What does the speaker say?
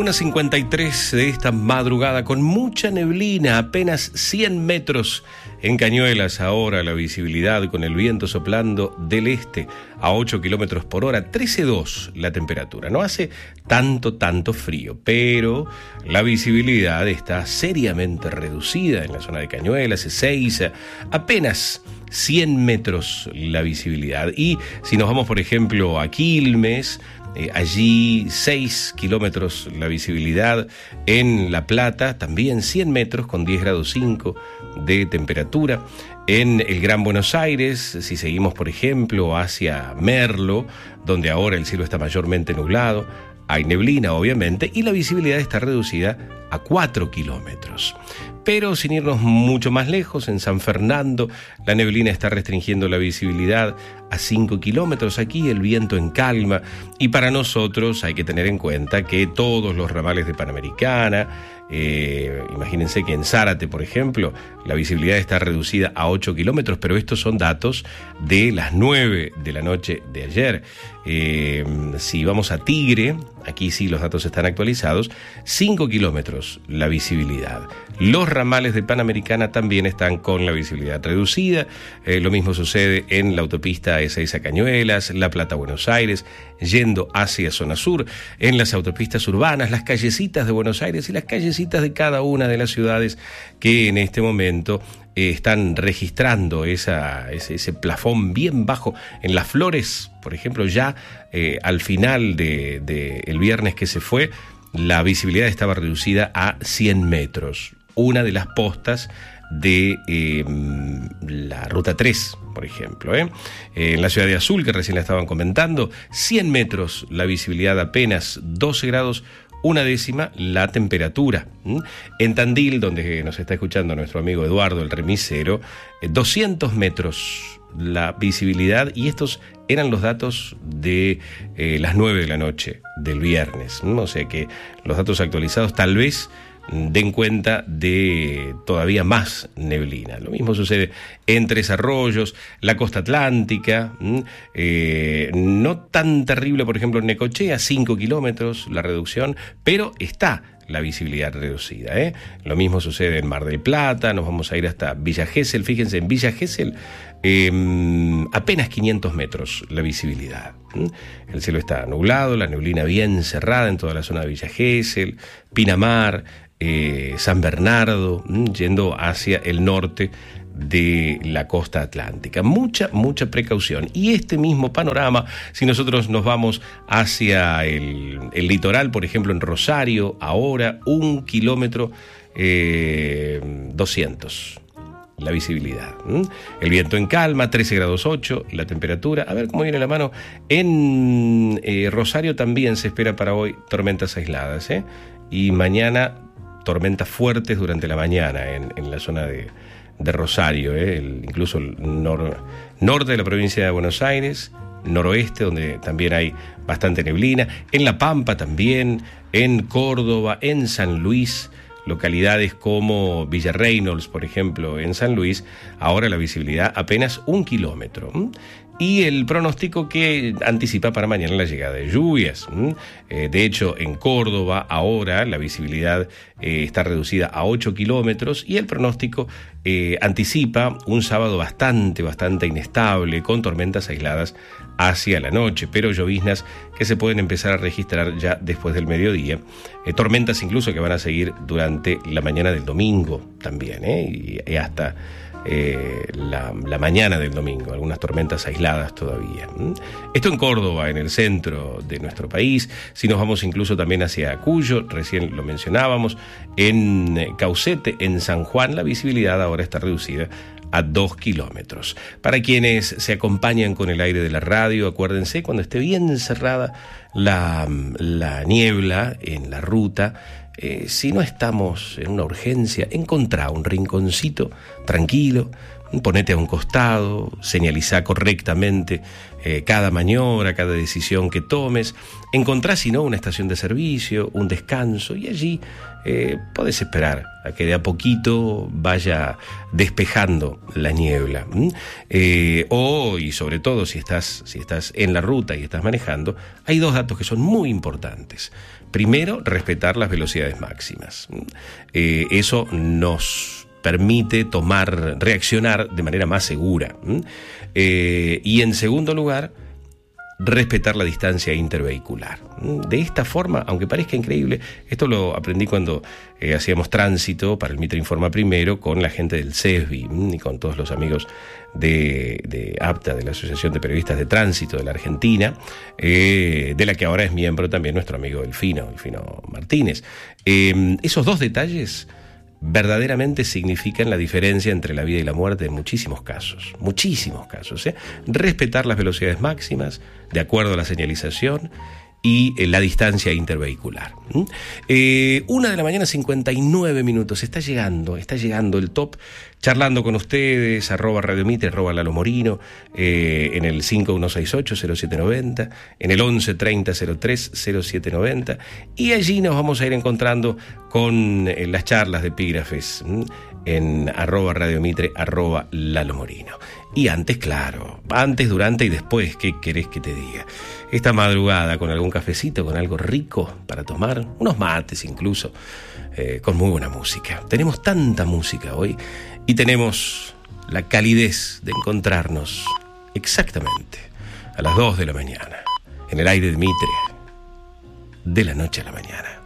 21:53 de esta madrugada con mucha neblina, apenas 100 metros en Cañuelas ahora la visibilidad con el viento soplando del este a 8 kilómetros por hora, 13,2 la temperatura. No hace tanto frío, pero la visibilidad está seriamente reducida en la zona de Cañuelas, Ezeiza, apenas 100 metros la visibilidad. Y si nos vamos, por ejemplo, a Quilmes, allí 6 kilómetros la visibilidad. En La Plata también 100 metros con 10,5 grados de temperatura. En el Gran Buenos Aires, si seguimos por ejemplo hacia Merlo, donde ahora el cielo está mayormente nublado, hay neblina obviamente y la visibilidad está reducida a 4 kilómetros. Pero sin irnos mucho más lejos, en San Fernando, la neblina está restringiendo la visibilidad a 5 kilómetros. Aquí el viento en calma. Y para nosotros hay que tener en cuenta que todos los ramales de Panamericana, imagínense que en Zárate, por ejemplo, la visibilidad está reducida a 8 kilómetros, pero estos son datos de las 9 de la noche de ayer. Si vamos a Tigre, aquí sí los datos están actualizados, 5 kilómetros la visibilidad. Los ramales de Panamericana también están con la visibilidad reducida. Lo mismo sucede en la autopista Ezeiza-Cañuelas, La Plata-Buenos Aires, yendo hacia zona sur, en las autopistas urbanas, las callecitas de Buenos Aires y las callecitas de cada una de las ciudades que en este momento están registrando ese plafón bien bajo. En Las Flores, por ejemplo, ya al final del viernes que se fue, la visibilidad estaba reducida a 100 metros. Una de las postas de la Ruta 3, por ejemplo. En la ciudad de Azul, que recién la estaban comentando, 100 metros la visibilidad, apenas 12 grados, 1/10 la temperatura. En Tandil, donde nos está escuchando nuestro amigo Eduardo, el remisero, 200 metros la visibilidad, y estos eran los datos de las 9 de la noche del viernes. O sea que los datos actualizados tal vez den cuenta de todavía más neblina. Lo mismo sucede en Tres Arroyos, la costa atlántica, no tan terrible, por ejemplo, en Necochea, 5 kilómetros la reducción, pero está la visibilidad reducida. Lo mismo sucede en Mar del Plata, nos vamos a ir hasta Villa Gesell. Fíjense, en Villa Gesell apenas 500 metros la visibilidad. El cielo está nublado, la neblina bien cerrada en toda la zona de Villa Gesell, Pinamar, San Bernardo, yendo hacia el norte de la costa atlántica. Mucha precaución. Y este mismo panorama, si nosotros nos vamos hacia el litoral, por ejemplo en Rosario, ahora 1 kilómetro 200 la visibilidad. El viento en calma, 13,8 grados la temperatura. A ver cómo viene la mano. En Rosario también se espera para hoy tormentas aisladas, y mañana tormentas fuertes durante la mañana en la zona de Rosario, incluso el norte de la provincia de Buenos Aires, noroeste, donde también hay bastante neblina, en La Pampa también, en Córdoba, en San Luis, localidades como Villa Reynolds, por ejemplo, en San Luis, ahora la visibilidad apenas 1 kilómetro. Y el pronóstico que anticipa para mañana la llegada de lluvias. De hecho, en Córdoba ahora la visibilidad está reducida a 8 kilómetros y el pronóstico anticipa un sábado bastante inestable, con tormentas aisladas hacia la noche, pero lloviznas que se pueden empezar a registrar ya después del mediodía. Tormentas incluso que van a seguir durante la mañana del domingo también, y hasta la mañana del domingo, algunas tormentas aisladas todavía. Esto en Córdoba, en el centro de nuestro país. Si nos vamos incluso también hacia Cuyo, recién lo mencionábamos, en Caucete, en San Juan, la visibilidad ahora está reducida a 2 kilómetros. Para quienes se acompañan con el aire de la radio, acuérdense, cuando esté bien cerrada la niebla en la ruta, si no estamos en una urgencia, encontrá un rinconcito tranquilo, Ponete a un costado, señalizá correctamente cada maniobra, cada decisión que tomes. Encontrá, si no, una estación de servicio, un descanso, y allí podés esperar a que de a poquito vaya despejando la niebla. Y sobre todo, si estás en la ruta y estás manejando, hay dos datos que son muy importantes. Primero, respetar las velocidades máximas. Eso nos permite reaccionar de manera más segura. Y en segundo lugar, respetar la distancia intervehicular. De esta forma, aunque parezca increíble, esto lo aprendí cuando hacíamos tránsito para el Mitre Informa Primero con la gente del CESBI y con todos los amigos de APTA, de la Asociación de Periodistas de Tránsito de la Argentina, de la que ahora es miembro también nuestro amigo Delfino Martínez. Esos dos detalles verdaderamente significan la diferencia entre la vida y la muerte en muchísimos casos. Respetar las velocidades máximas de acuerdo a la señalización y la distancia intervehicular. 1:59 a.m. Está llegando el top. Charlando con ustedes, @Radio Mitre, @Lalo Morino, en el 5168-0790, en el 1130-03-0790, y allí nos vamos a ir encontrando con las charlas de epígrafes en @Radio Mitre, @Lalo Morino. Y antes, durante y después, ¿qué querés que te diga? Esta madrugada con algún cafecito, con algo rico para tomar, unos mates incluso, con muy buena música. Tenemos tanta música hoy y tenemos la calidez de encontrarnos exactamente a las 2 de la mañana en el aire de Mitre, de la noche a la mañana.